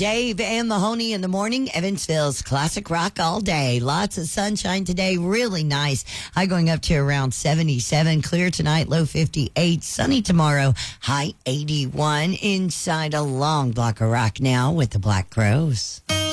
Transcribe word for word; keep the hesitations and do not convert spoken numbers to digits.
Dave and Mahoney in the morning. Evansville's classic rock all day. Lots of sunshine today. Really nice. High going up to around seventy-seven. Clear tonight, low fifty-eight. Sunny tomorrow, high eighty-one. Inside a long block of rock now with the Black Crows.